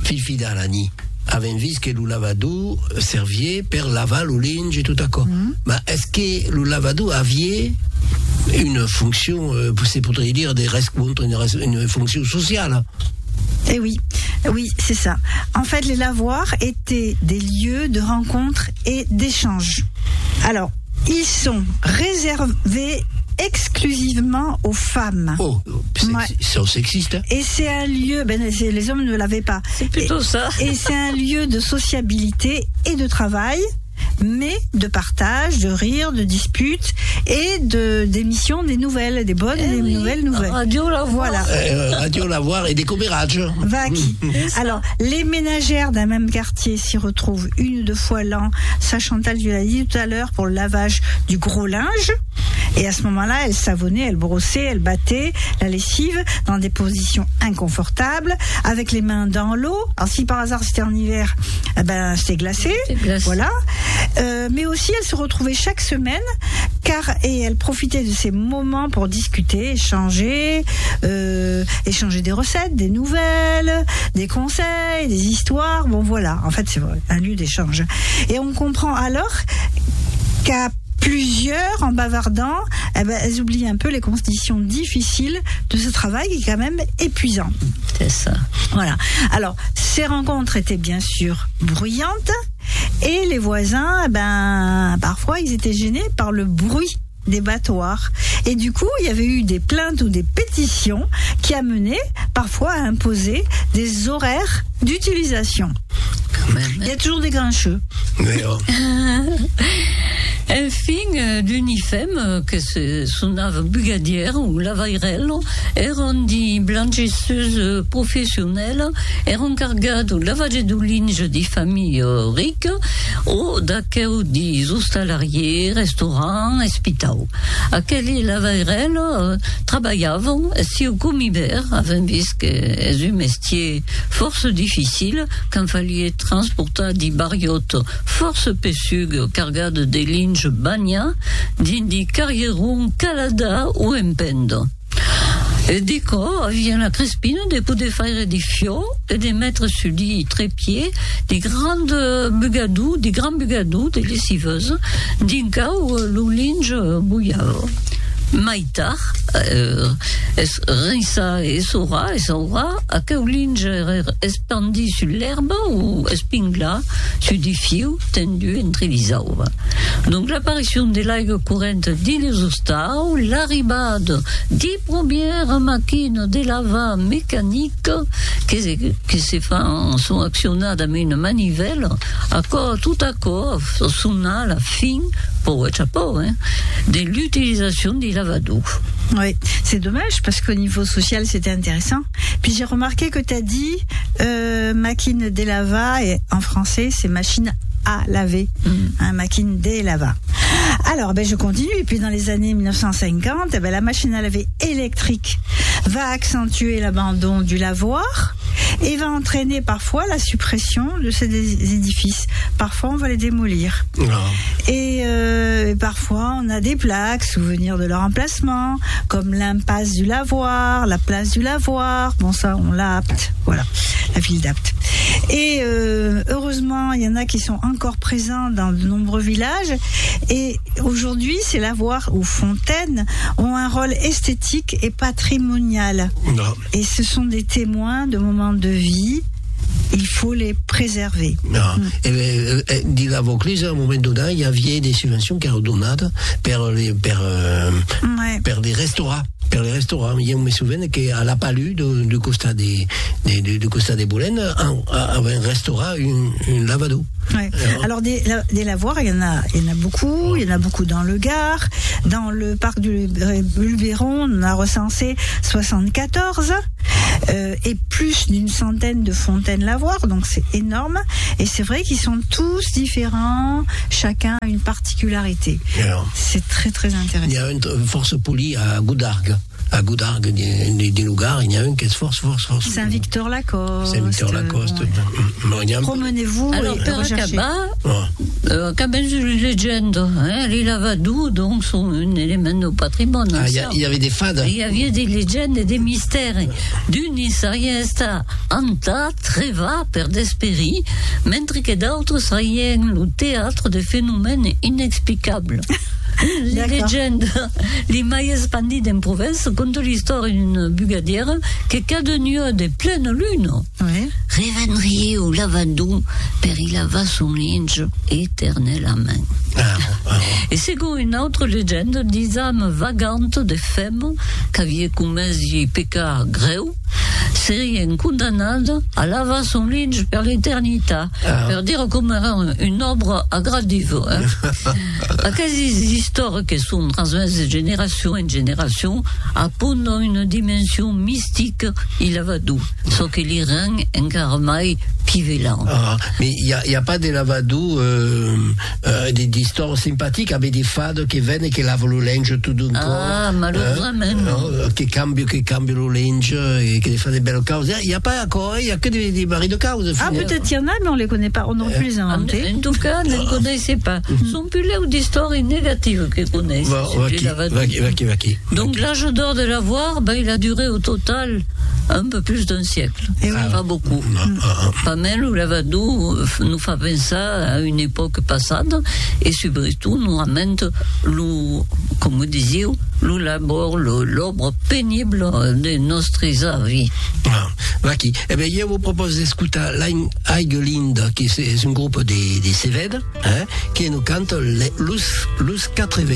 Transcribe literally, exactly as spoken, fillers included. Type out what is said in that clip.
Fifi d'Alani avait vu que le lavado servait pour laver le linge et tout à quoi. Mm-hmm. Mais est-ce que le lavado avait une fonction, euh, c'est pour dire des une, une fonction sociale? Eh oui, oui, c'est ça. En fait, les lavoirs étaient des lieux de rencontre et d'échange. Alors, ils sont réservés exclusivement aux femmes. Oh, c'est, ouais. c'est sexiste. Hein. Et c'est un lieu, ben c'est, les hommes ne l'avaient pas. C'est plutôt et, ça. Et c'est un lieu de sociabilité et de travail, mais de partage, de rire, de disputes et de d'émission des nouvelles, des bonnes et des oui. nouvelles nouvelles. Radio Lavoir. Voilà. Euh, Radio Lavoir et des commérages. Vaki. Alors, les ménagères d'un même quartier s'y retrouvent une ou deux fois l'an. Ça, Chantal, tu l'as dit tout à l'heure, pour le lavage du gros linge. Et à ce moment-là, elles savonnaient, elles brossaient, elles battaient la lessive dans des positions inconfortables, avec les mains dans l'eau. Alors, si par hasard c'était en hiver, eh ben, c'était glacé. C'est glacé. Voilà. Euh, mais aussi, elles se retrouvaient chaque semaine, car et elles profitaient de ces moments pour discuter, échanger, euh, échanger des recettes, des nouvelles, des conseils, des histoires. Bon, voilà. En fait, c'est un lieu d'échange. Et on comprend alors qu'à plusieurs, en bavardant, eh ben, elles oublient un peu les conditions difficiles de ce travail qui est quand même épuisant. C'est ça. Voilà. Alors, ces rencontres étaient bien sûr bruyantes et les voisins, eh ben, parfois, ils étaient gênés par le bruit des battoirs. Et du coup, il y avait eu des plaintes ou des pétitions qui amenaient parfois à imposer des horaires d'utilisation. Quand même. Il y a toujours des grincheux. Mais oh. Un film d'une I F E M che se suonava brigadiera o lavairello, erano di blanchisseuse professionnelle, erano cargato lavage do linge di famiglie ricche o daquele di ostalarier, restaurant, hospital. Aquele lavairello trabalhavam si au comhiver, avem vist que és un métier force difficile, quand fallait transportar di barriot force pessugue cargado de linge bagna dindi carrieron calada o empendo. E dico, via la crespina de poder faire des fiots et de mettre sur les trépieds des grandes bugadous, des grands bugadous, des lessiveuses, d'un cas où le linge bouillava. Mai tard, euh, es rinça et saura et saura à que le linge expandi sur l'herbe ou espingla sur des fils tendus entre les arbres. Donc l'apparition de l'aigua courante dans les hostaux, l'arrivade des premières machines de lavage mécanique qui, qui se font, sont actionnées avec une manivelle, à quoi, tout à quoi, sonna la fin, pour le chapeau, hein, de l'utilisation des lavados. Oui, c'est dommage parce qu'au niveau social c'était intéressant. Puis j'ai remarqué que tu as dit euh, machine de lava et en français c'est machine à laver, mmh. un machine de lava. Alors ben je continue et puis dans les années mille neuf cent cinquante, eh ben, la machine à laver électrique va accentuer l'abandon du lavoir et va entraîner parfois la suppression de ces édifices. Parfois on va les démolir. Oh. Et, euh, et parfois on a des plaques souvenirs de leur emplacement, comme l'impasse du lavoir, la place du lavoir. Bon ça on l'a apte, voilà, la ville d'Apte. Et euh, heureusement il y en a qui sont encore présents dans de nombreux villages. Et aujourd'hui ces lavoirs ou fontaines ont un rôle esthétique et patrimonial. Non. Et ce sont des témoins de moments de vie. Il faut les préserver. Ah. Mm. Et, et, di l'Avoclis, à un moment donné, il y avait des subventions qui étaient données per les, per, euh, ouais. per les restaurants. Per les restaurants. Je me souviens qu'à la Palue, du, du Costa des, de, de, du Costa des Boulenes, avait un restaurant, une, une lavado. Ouais. Alors, Alors des, la, des lavoirs, il y en a, il y en a beaucoup. Il y en a beaucoup dans le Gard, dans le parc du Luberon, on a recensé soixante-quatorze. Euh, et plus d'une centaine de fontaines lavoirs, donc c'est énorme. Et c'est vrai qu'ils sont tous différents, chacun a une particularité. Alors, c'est très très intéressant. Il y a une force polie à Goudargues. à Goudargue, des, des lugares, il y a un qui est force, force, force. Saint-Victor Lacoste. Saint-Victor Lacoste. Ouais. Promenez-vous alors, et recherchez. Alors, quand même, une légende, hein, les Lavadous, donc, sont un élément de patrimoine. Ah, il y, y avait des fades. Il y avait des légendes et des mystères. D'une saria sta anta treva per desperi, mentre que d'autres saien le théâtre de phénomènes inexplicables. Les légendes, les mai espandides en province, content l'histoire d'une bugadière qui, cada nuit de pleine lune, oui. reviendrait au Lavadou per il lava son linge éternellement. Ah, ah. Et selon une autre légende, des âmes vagantes de femmes qui avaient commis des péchés graves seraient condamnées à laver son linge per l'éternité, ah. per dire comme une œuvre agradive. Hein. Aquestes histoires qui sont transmises de génération en génération apportent une dimension mystique il Lavadou, ce qui les rend encore mai pivelant. Ah, mais il n'y a, a pas de Lavadou, euh, euh, des histoires sympathiques avec des fades qui viennent et qui lavent le linge tout d'un coup. Ah, malheureusement. Hein, qui cambient, qui cambient le linge et qui font des belles causes. Il n'y a pas encore, il n'y a que des, des maris de causes. Ah, peut-être il y en a, mais on ne les connaît pas, on aurait pu les inventer. En, en tout cas, on ne les connaissait pas. Ce sont plus là d'histoires négatives qu'ils connaissent. Donc l'âge d'or de l'avoir, ben, il a duré au total un peu plus d'un siècle. Et oui. Pas beaucoup. Ah, pas mal, le Lavadou nous fait penser à une époque passée et surtout nous ramène le, comme vous disiez, le labor, l'ombre pénible de notre vie. Ah, Vaki. Eh bien, je vous propose d'écouter Line Heigelind, qui est un groupe des, des Cévennes, hein, qui nous cante les Lus, Lus quatre